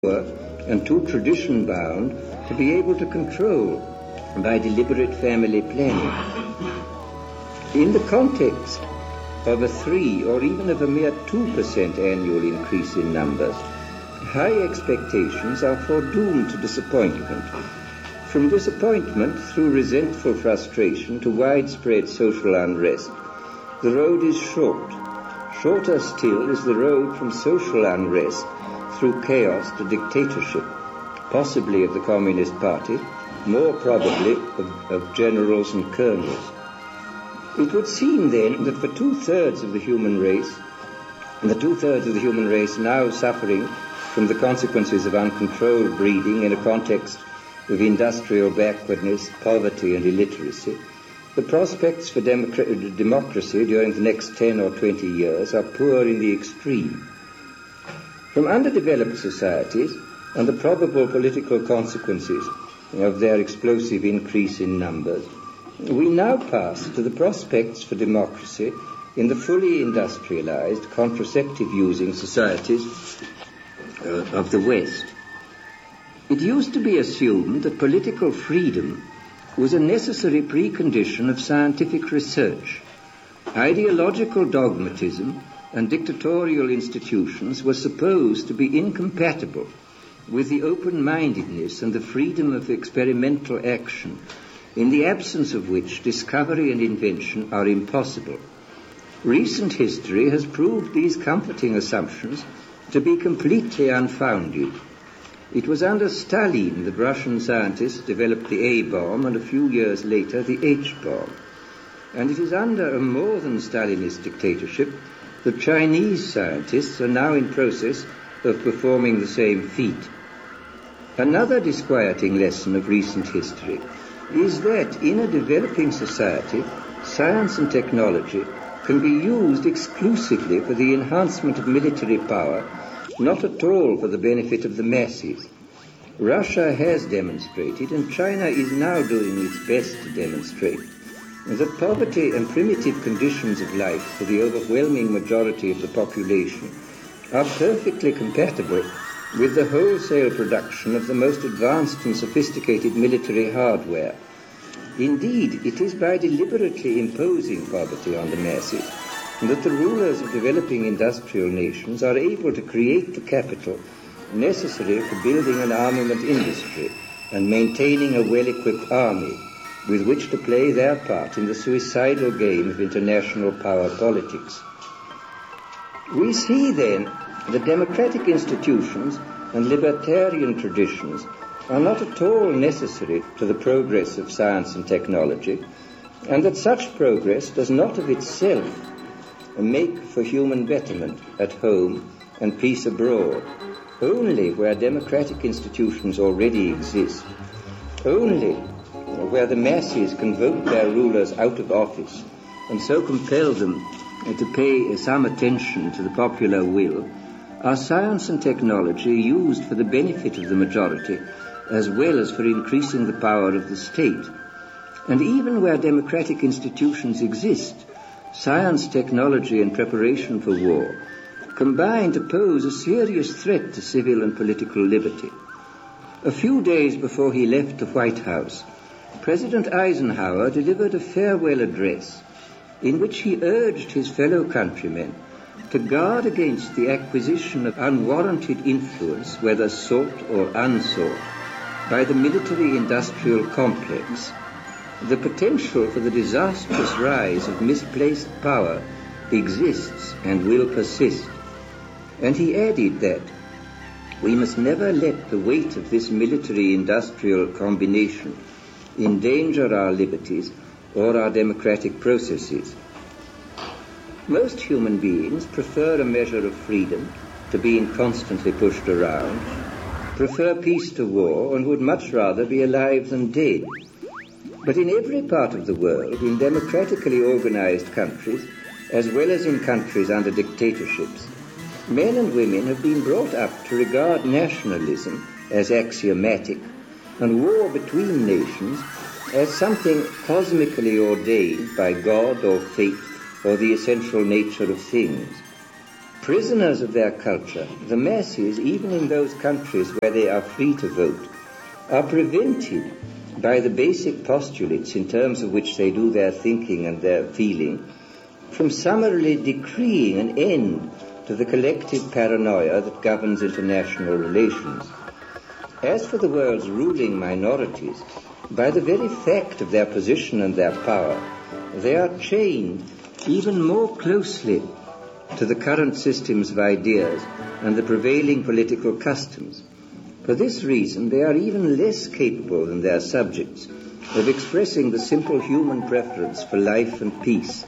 and too tradition-bound to be able to control by deliberate family planning. In the context of a 3 or even of a mere 2% annual increase in numbers, high expectations are foredoomed to disappointment. From disappointment through resentful frustration to widespread social unrest, the road is short. Shorter still is the road from social unrest through chaos to dictatorship, possibly of the Communist Party, more probably of generals and colonels. It would seem then that for two-thirds of the human race, and the two-thirds of the human race now suffering from the consequences of uncontrolled breeding in a context of industrial backwardness, poverty and illiteracy, the prospects for democracy during the next 10 or 20 years are poor in the extreme. From underdeveloped societies and the probable political consequences of their explosive increase in numbers, we now pass to the prospects for democracy in the fully industrialized, contraceptive-using societies of the West. It used to be assumed that political freedom was a necessary precondition of scientific research. Ideological dogmatism and dictatorial institutions were supposed to be incompatible with the open-mindedness and the freedom of experimental action, in the absence of which discovery and invention are impossible. Recent history has proved these comforting assumptions to be completely unfounded. It was under Stalin that Russian scientists developed the A-bomb and a few years later the H-bomb. And it is under a more than Stalinist dictatorship that Chinese scientists are now in process of performing the same feat. Another disquieting lesson of recent history is that in a developing society, science and technology can be used exclusively for the enhancement of military power, not at all for the benefit of the masses. Russia has demonstrated, and China is now doing its best to demonstrate, that poverty and primitive conditions of life for the overwhelming majority of the population are perfectly compatible with the wholesale production of the most advanced and sophisticated military hardware. Indeed, it is by deliberately imposing poverty on the masses that the rulers of developing industrial nations are able to create the capital necessary for building an armament industry and maintaining a well-equipped army with which to play their part in the suicidal game of international power politics. We see then that democratic institutions and libertarian traditions are not at all necessary to the progress of science and technology, and that such progress does not of itself make for human betterment at home and peace abroad. Only where democratic institutions already exist, only where the masses can vote their rulers out of office and so compel them to pay some attention to the popular will, are science and technology used for the benefit of the majority as well as for increasing the power of the state. And even where democratic institutions exist, science, technology and preparation for war combine to pose a serious threat to civil and political liberty. A few days before he left the White House, President Eisenhower delivered a farewell address in which he urged his fellow countrymen to guard against the acquisition of unwarranted influence, whether sought or unsought, by the military-industrial complex. The potential for the disastrous rise of misplaced power exists and will persist. And he added that we must never let the weight of this military-industrial combination endanger our liberties or our democratic processes. Most human beings prefer a measure of freedom to being constantly pushed around, prefer peace to war, and would much rather be alive than dead. But in every part of the world, in democratically organized countries, as well as in countries under dictatorships, men and women have been brought up to regard nationalism as axiomatic and war between nations as something cosmically ordained by God or fate or the essential nature of things. Prisoners of their culture, the masses, even in those countries where they are free to vote, are prevented by the basic postulates in terms of which they do their thinking and their feeling from summarily decreeing an end to the collective paranoia that governs international relations. As for the world's ruling minorities, by the very fact of their position and their power, they are chained even more closely to the current systems of ideas and the prevailing political customs. For this reason, they are even less capable than their subjects of expressing the simple human preference for life and peace.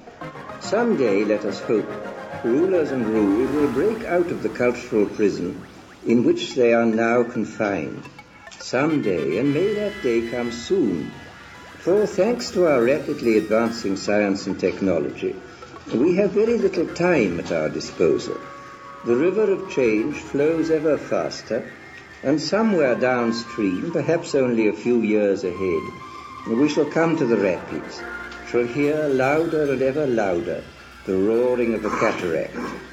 Someday, let us hope, rulers and ruled will break out of the cultural prison in which they are now confined. Someday, and may that day come soon, for thanks to our rapidly advancing science and technology, we have very little time at our disposal. The river of change flows ever faster, and somewhere downstream, perhaps only a few years ahead, we shall come to the rapids, shall hear louder and ever louder the roaring of a cataract.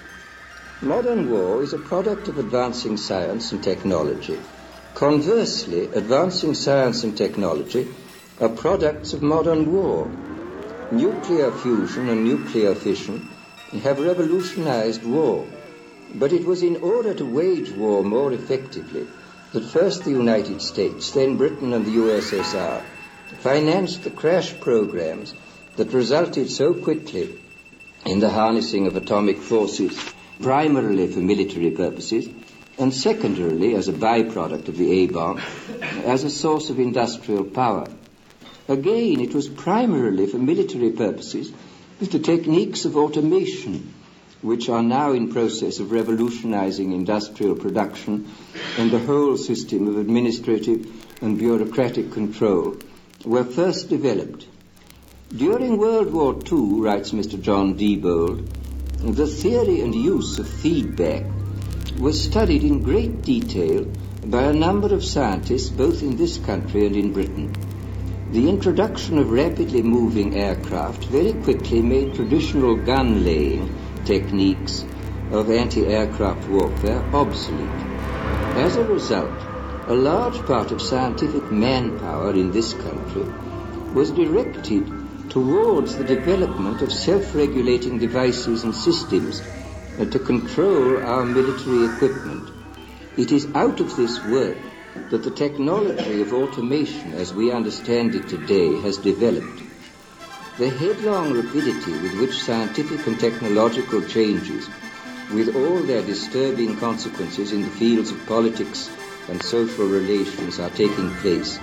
Modern war is a product of advancing science and technology. Conversely, advancing science and technology are products of modern war. Nuclear fusion and nuclear fission have revolutionized war, but it was in order to wage war more effectively that first the United States, then Britain and the USSR, financed the crash programs that resulted so quickly in the harnessing of atomic forces, primarily for military purposes, and secondarily as a byproduct of the A-bomb, as a source of industrial power. Again, it was primarily for military purposes with the techniques of automation, which are now in process of revolutionizing industrial production and the whole system of administrative and bureaucratic control, were first developed. During World War II, writes Mr. John Diebold, the theory and use of feedback was studied in great detail by a number of scientists both in this country and in Britain. The introduction of rapidly moving aircraft very quickly made traditional gun-laying techniques of anti-aircraft warfare obsolete. As a result, a large part of scientific manpower in this country was directed towards the development of self-regulating devices and systems to control our military equipment. It is out of this work that the technology of automation as we understand it today has developed. The headlong rapidity with which scientific and technological changes, with all their disturbing consequences in the fields of politics and social relations, are taking place,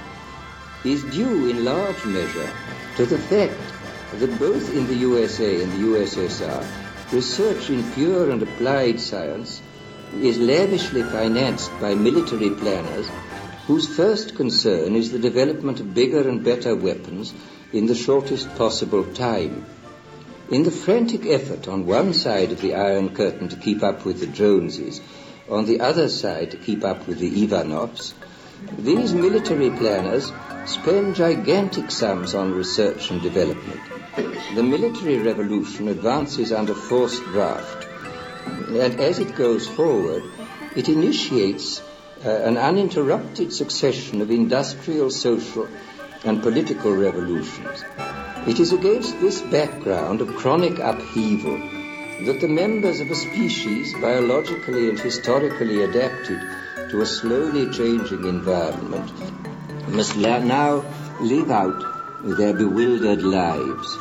is due in large measure to the fact that both in the USA and the USSR, research in pure and applied science is lavishly financed by military planners whose first concern is the development of bigger and better weapons in the shortest possible time. In the frantic effort on one side of the Iron Curtain to keep up with the Joneses, on the other side to keep up with the Ivanovs, these military planners spend gigantic sums on research and development. The military revolution advances under forced draft, and as it goes forward, it initiates an uninterrupted succession of industrial, social, and political revolutions. It is against this background of chronic upheaval that the members of a species biologically and historically adapted to a slowly changing environment must now live out their bewildered lives.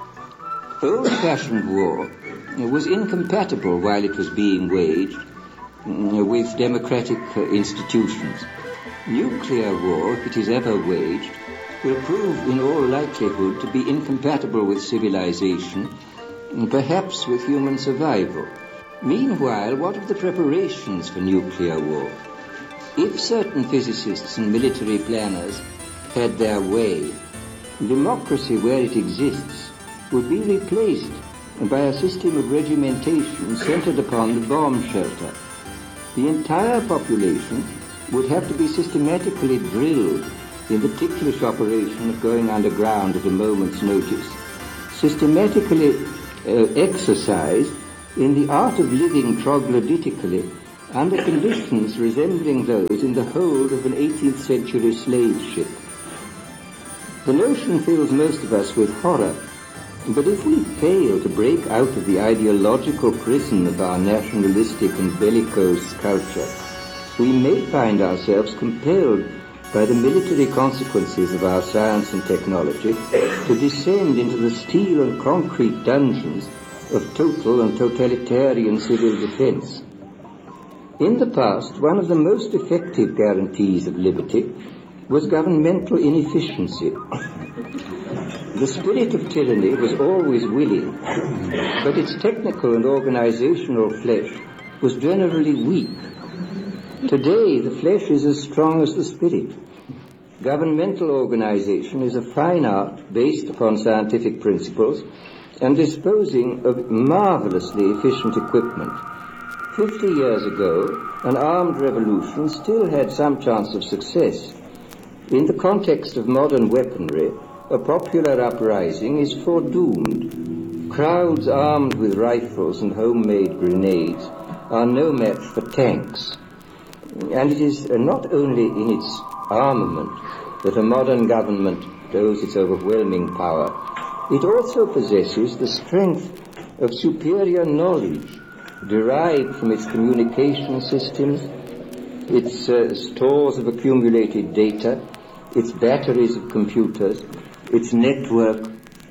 Old-fashioned war was incompatible while it was being waged with democratic institutions. Nuclear war, if it is ever waged, will prove in all likelihood to be incompatible with civilization and perhaps with human survival. Meanwhile, what of the preparations for nuclear war? If certain physicists and military planners had their way, democracy where it exists would be replaced by a system of regimentation centered upon the bomb shelter. The entire population would have to be systematically drilled in the ticklish operation of going underground at a moment's notice, systematically exercised in the art of living troglodytically under conditions resembling those in the hold of an 18th century slave ship. The notion fills most of us with horror, but if we fail to break out of the ideological prison of our nationalistic and bellicose culture, we may find ourselves compelled by the military consequences of our science and technology to descend into the steel and concrete dungeons of total and totalitarian civil defense. In the past, one of the most effective guarantees of liberty was governmental inefficiency. The spirit of tyranny was always willing, but its technical and organizational flesh was generally weak. Today, the flesh is as strong as the spirit. Governmental organization is a fine art based upon scientific principles and disposing of marvelously efficient equipment. 50 years ago, an armed revolution still had some chance of success. In the context of modern weaponry, a popular uprising is foredoomed. Crowds armed with rifles and homemade grenades are no match for tanks. And it is not only in its armament that a modern government owes its overwhelming power, it also possesses the strength of superior knowledge derived from its communication systems, its stores of accumulated data, its batteries of computers, its network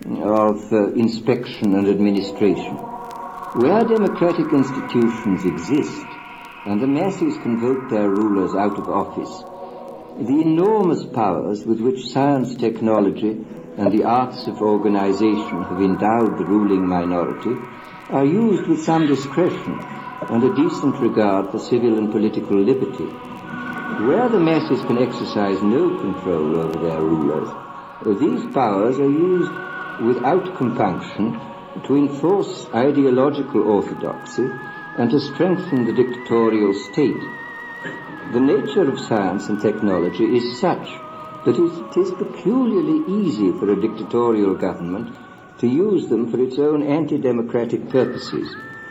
of inspection and administration. Where democratic institutions exist and the masses can vote their rulers out of office, the enormous powers with which science, technology, and the arts of organization have endowed the ruling minority are used with some discretion and a decent regard for civil and political liberty. Where the masses can exercise no control over their rulers, these powers are used without compunction to enforce ideological orthodoxy and to strengthen the dictatorial state. The nature of science and technology is such that it is peculiarly easy for a dictatorial government to use them for its own anti-democratic purposes.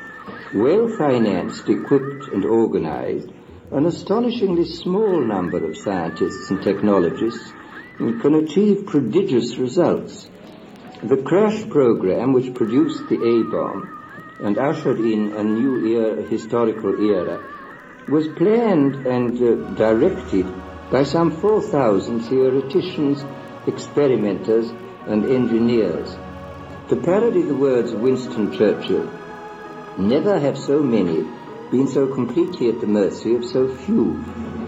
Well-financed, equipped and organized, an astonishingly small number of scientists and technologists can achieve prodigious results. The crash program, which produced the A-bomb and ushered in a new historical era, was planned and directed by some 4,000 theoreticians, experimenters, and engineers. To parody the words of Winston Churchill, never have so many been so completely at the mercy of so few.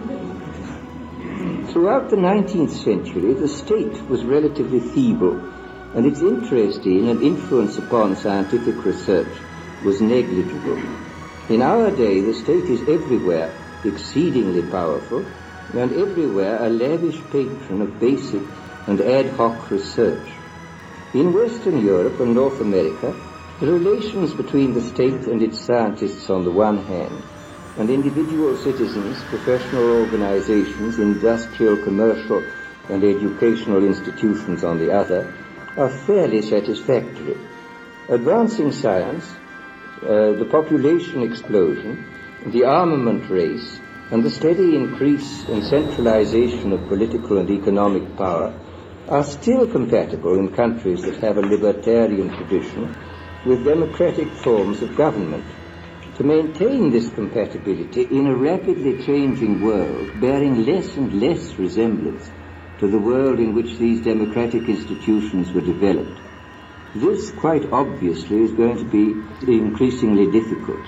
Throughout the 19th century, the state was relatively feeble, and its interest in and influence upon scientific research was negligible. In our day, the state is everywhere exceedingly powerful, and everywhere a lavish patron of basic and ad hoc research. In Western Europe and North America, the relations between the state and its scientists on the one hand, and individual citizens, professional organizations, industrial, commercial, and educational institutions on the other, are fairly satisfactory. Advancing science, the population explosion, the armament race, and the steady increase and centralization of political and economic power are still compatible in countries that have a libertarian tradition with democratic forms of government. To maintain this compatibility in a rapidly changing world, bearing less and less resemblance to the world in which these democratic institutions were developed, this quite obviously is going to be increasingly difficult.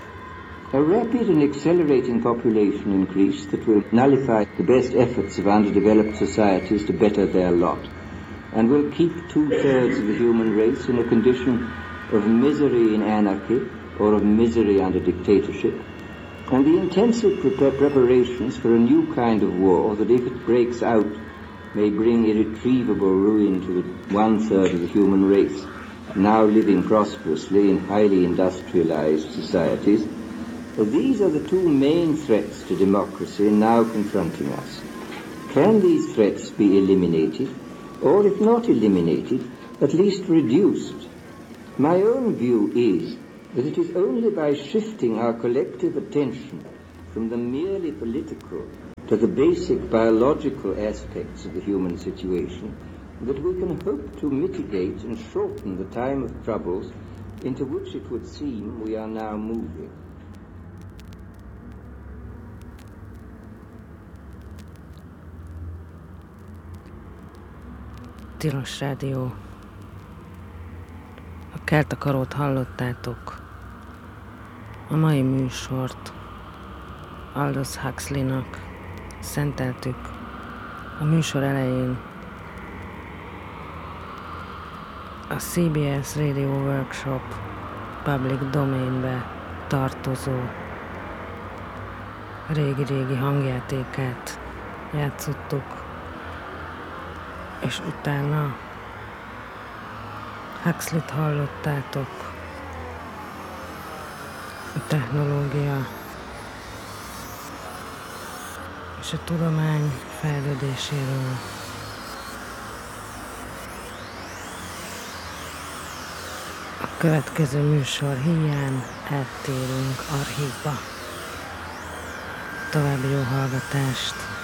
A rapid and accelerating population increase that will nullify the best efforts of underdeveloped societies to better their lot, and will keep 2/3 of the human race in a condition of misery in anarchy or of misery under dictatorship, and the intensive preparations for a new kind of war that, if it breaks out, may bring irretrievable ruin to the 1/3 of the human race, now living prosperously in highly industrialized societies. These are the two main threats to democracy now confronting us. Can these threats be eliminated, or if not eliminated, at least reduced? My own view is that it is only by shifting our collective attention from the merely political to the basic biological aspects of the human situation that we can hope to mitigate and shorten the time of troubles into which it would seem we are now moving. Tilos Rádió. A Keltakarót hallottátok. A mai műsort Aldous Huxley-nak szenteltük. A műsor elején a CBS Radio Workshop Public Domainbe tartozó régi-régi hangjátékát játszottuk, és utána Huxley-t hallottátok, a technológia és a tudomány fejlődéséről. A következő műsor híján áttérünk archívba. További jó hallgatást!